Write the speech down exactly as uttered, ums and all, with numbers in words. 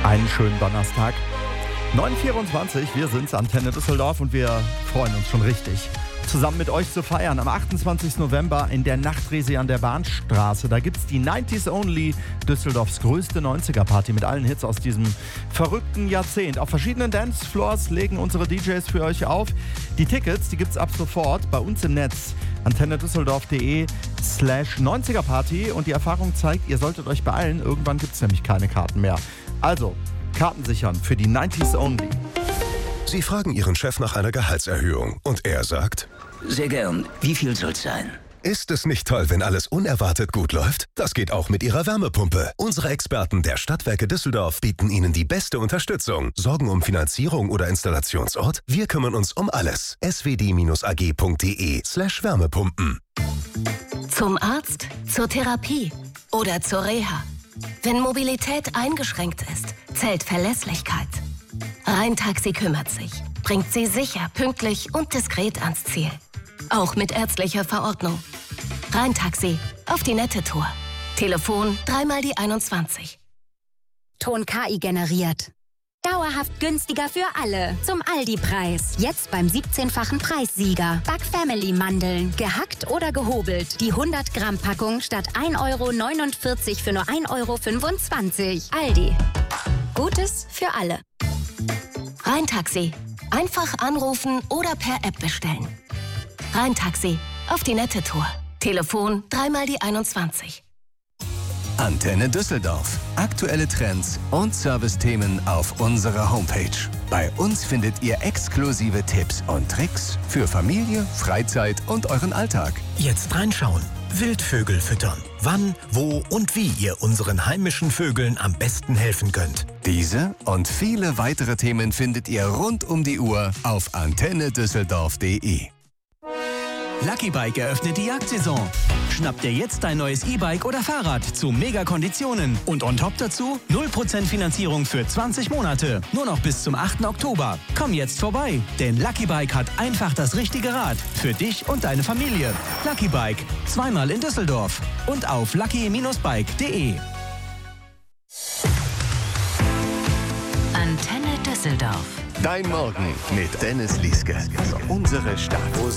Einen schönen Donnerstag. neun Uhr vierundzwanzig, wir sind's, Antenne Düsseldorf, und wir freuen uns schon richtig, zusammen mit euch zu feiern. Am achtundzwanzigsten November in der Nachtresi an der Bahnstraße. Da gibt's die neunziger Only, Düsseldorfs größte neunziger-Party mit allen Hits aus diesem verrückten Jahrzehnt. Auf verschiedenen Dancefloors legen unsere D Js für euch auf. Die Tickets, die gibt's ab sofort bei uns im Netz. antennedüsseldorf.de slash neunziger-Party. Und die Erfahrung zeigt, ihr solltet euch beeilen. Irgendwann gibt's nämlich keine Karten mehr. Also, Karten sichern für die neunziger Only. Sie fragen Ihren Chef nach einer Gehaltserhöhung und er sagt: Sehr gern. Wie viel soll's sein? Ist es nicht toll, wenn alles unerwartet gut läuft? Das geht auch mit Ihrer Wärmepumpe. Unsere Experten der Stadtwerke Düsseldorf bieten Ihnen die beste Unterstützung. Sorgen um Finanzierung oder Installationsort? Wir kümmern uns um alles. s w d a g punkt d e slash Wärmepumpen. Zum Arzt, zur Therapie oder zur Reha. Wenn Mobilität eingeschränkt ist, zählt Verlässlichkeit. Rhein-Taxi kümmert sich, bringt Sie sicher, pünktlich und diskret ans Ziel. Auch mit ärztlicher Verordnung. Rhein-Taxi, auf die nette Tour. Telefon dreimal die einundzwanzig. Ton K I generiert. Dauerhaft günstiger für alle. Zum Aldi-Preis. Jetzt beim siebzehnfachen Preissieger. Back Family Mandeln. Gehackt oder gehobelt. Die hundert Gramm Packung statt ein Euro neunundvierzig für nur ein Euro fünfundzwanzig. Aldi. Gutes für alle. Rhein-Taxi. Einfach anrufen oder per App bestellen. Rhein-Taxi. Auf die nette Tour. Telefon dreimal die einundzwanzig. Antenne Düsseldorf. Aktuelle Trends und Servicethemen auf unserer Homepage. Bei uns findet ihr exklusive Tipps und Tricks für Familie, Freizeit und euren Alltag. Jetzt reinschauen. Wildvögel füttern. Wann, wo und wie ihr unseren heimischen Vögeln am besten helfen könnt. Diese und viele weitere Themen findet ihr rund um die Uhr auf antenne düsseldorf punkt de. Lucky Bike eröffnet die Jagdsaison. Schnapp dir jetzt dein neues E-Bike oder Fahrrad zu Mega-Konditionen. Und on top dazu null Prozent Finanzierung für zwanzig Monate. Nur noch bis zum achten Oktober. Komm jetzt vorbei, denn Lucky Bike hat einfach das richtige Rad für dich und deine Familie. Lucky Bike, zweimal in Düsseldorf und auf lucky bike punkt de. Antenne Düsseldorf. Dein Morgen mit Dennis Lieske. Unsere Stadt.